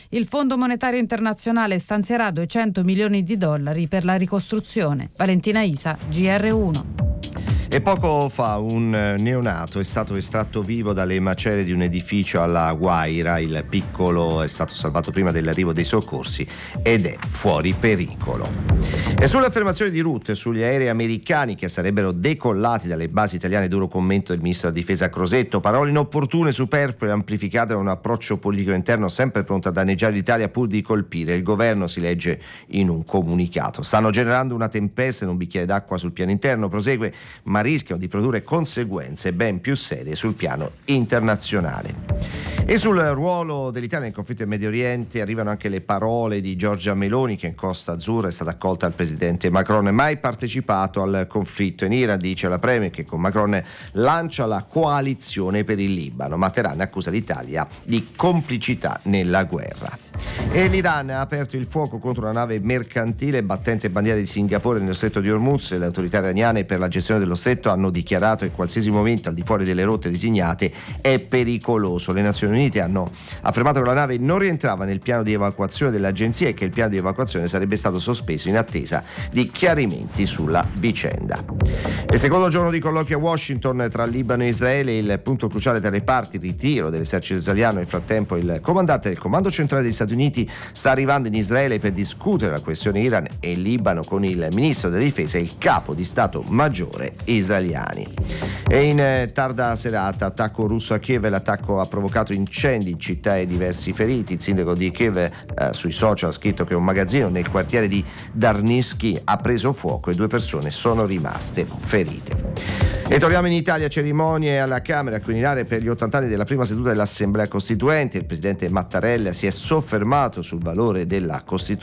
Il Fondo Monetario Internazionale stanzierà $200 milioni per la ricostruzione. Valentina Isa, GR1. E poco fa un neonato è stato estratto vivo dalle macerie di un edificio alla Guaira. Il piccolo è stato salvato prima dell'arrivo dei soccorsi ed è fuori pericolo. E sulle affermazioni di Rutte sugli aerei americani che sarebbero decollati dalle basi italiane, duro commento del ministro della difesa Crosetto. Parole inopportune, superflue, amplificate da un approccio politico interno sempre pronto a danneggiare l'Italia pur di colpire il governo, si legge in un comunicato. Stanno generando una tempesta in un bicchiere d'acqua sul piano interno, prosegue, ma rischiano di produrre conseguenze ben più serie sul piano internazionale. E sul ruolo dell'Italia nel conflitto in Medio Oriente arrivano anche le parole di Giorgia Meloni, che in Costa Azzurra è stata accolta dal presidente Macron. E mai partecipato al conflitto in Iran, dice la premier, che con Macron lancia la coalizione per il Libano, ma Teheran accusa l'Italia di complicità nella guerra. E l'Iran ha aperto il fuoco contro una nave mercantile battente bandiera di Singapore nello stretto di Hormuz. Le autorità iraniane per la gestione dello stretto hanno dichiarato che qualsiasi movimento al di fuori delle rotte designate è pericoloso. Le Nazioni Unite hanno affermato che la nave non rientrava nel piano di evacuazione dell'agenzia e che il piano di evacuazione sarebbe stato sospeso in attesa di chiarimenti sulla vicenda. Il secondo giorno di colloqui a Washington tra Libano e Israele, il punto cruciale tra le parti, il ritiro dell'esercito israeliano. Nel frattempo il comandante del comando centrale degli Stati Uniti sta arrivando in Israele per discutere la questione Iran e Libano con il ministro della difesa e il capo di Stato maggiore israeliani. E in tarda serata attacco russo a Kiev. L'attacco ha provocato incendi in città e diversi feriti. Il sindaco di Kiev sui social ha scritto che un magazzino nel quartiere di Darnitsky ha preso fuoco e 2 persone sono rimaste ferite. E torniamo in Italia, cerimonie alla Camera a Quirinale per gli 80 anni della prima seduta dell'Assemblea Costituente. Il presidente Mattarella si è soffermato sul valore della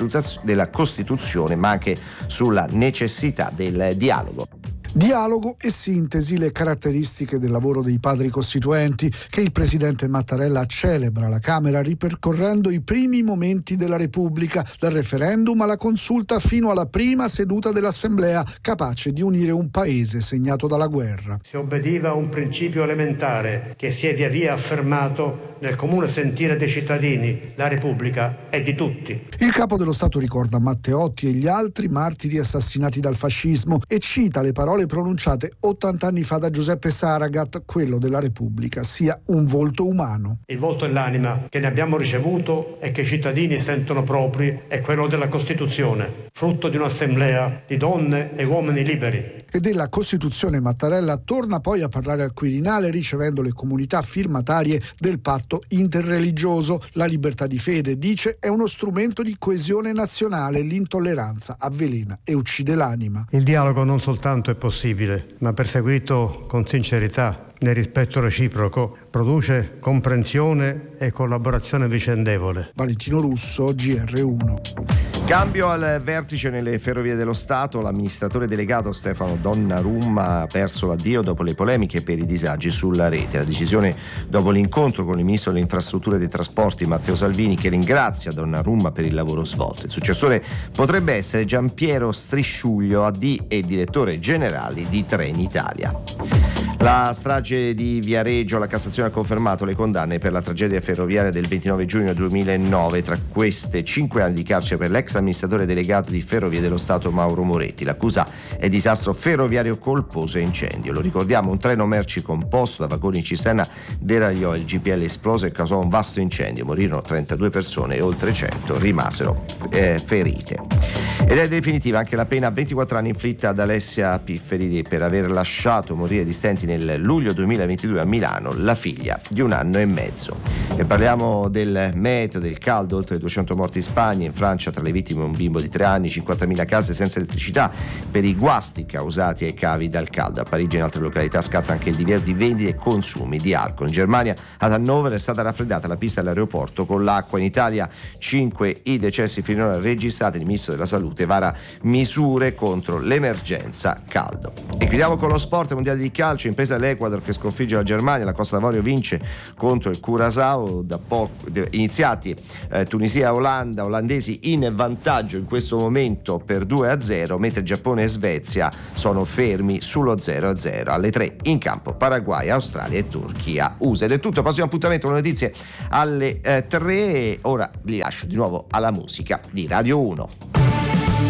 Costituzione, ma anche sulla necessità del dialogo. Dialogo e sintesi, le caratteristiche del lavoro dei padri costituenti che il presidente Mattarella celebra alla Camera ripercorrendo i primi momenti della Repubblica, dal referendum alla consulta fino alla prima seduta dell'Assemblea, capace di unire un paese segnato dalla guerra. Si obbediva a un principio elementare che si è via via affermato nel comune sentire dei cittadini: la Repubblica è di tutti. Il capo dello Stato ricorda Matteotti e gli altri martiri assassinati dal fascismo e cita le parole pronunciate 80 anni fa da Giuseppe Saragat: quello della Repubblica sia un volto umano. Il volto e l'anima che ne abbiamo ricevuto e che i cittadini sentono propri è quello della Costituzione, frutto di un'assemblea di donne e uomini liberi. E della Costituzione Mattarella torna poi a parlare al Quirinale ricevendo le comunità firmatarie del patto interreligioso. La libertà di fede, dice, è uno strumento di coesione nazionale, l'intolleranza avvelena e uccide l'anima. Il dialogo non soltanto è possibile, ma perseguito con sincerità, nel rispetto reciproco, produce comprensione e collaborazione vicendevole. Valentino Russo, GR1. Cambio al vertice nelle Ferrovie dello Stato. L'amministratore delegato Stefano Donnarumma ha perso l'addio dopo le polemiche per i disagi sulla rete. La decisione dopo l'incontro con il ministro delle infrastrutture e dei trasporti Matteo Salvini, che ringrazia Donnarumma per il lavoro svolto. Il successore potrebbe essere Giampiero Strisciuglio, AD e direttore generale di Trenitalia. La strage di Viareggio, la Cassazione ha confermato le condanne per la tragedia ferroviaria del 29 giugno 2009. Tra queste 5 anni di carcere per l'ex amministratore delegato di Ferrovie dello Stato Mauro Moretti. L'accusa è disastro ferroviario colposo e incendio. Lo ricordiamo, un treno merci composto da vagoni in cisterna deragliò, il GPL esplose e causò un vasto incendio. Morirono 32 persone e oltre 100 rimasero ferite. Ed è definitiva anche la pena a 24 anni inflitta ad Alessia Pifferi per aver lasciato morire di stenti nel luglio 2022 a Milano la figlia di 1 anno e mezzo. E parliamo del meteo, del caldo, oltre 200 morti in Spagna, in Francia tra le vittime un bimbo di 3 anni, 50.000 case senza elettricità per i guasti causati ai cavi dal caldo. A Parigi e in altre località scatta anche il divieto di vendita e consumi di alcol. In Germania ad Hannover è stata raffreddata la pista dell'aeroporto con l'acqua. In Italia 5 i decessi finora registrati. Il ministro della Salute salute, vara misure contro l'emergenza caldo. E chiudiamo con lo sport. Mondiale di calcio, impresa l'Ecuador che sconfigge la Germania, la Costa d'Avorio vince contro il Curaçao, da poco iniziati Tunisia e Olanda, olandesi in vantaggio in questo momento per 2-0, mentre Giappone e Svezia sono fermi sullo 0-0. Alle 3 in campo Paraguay, Australia e Turchia USA. Ed è tutto, prossimo appuntamento con le notizie alle 3. Ora vi lascio di nuovo alla musica di Radio 1.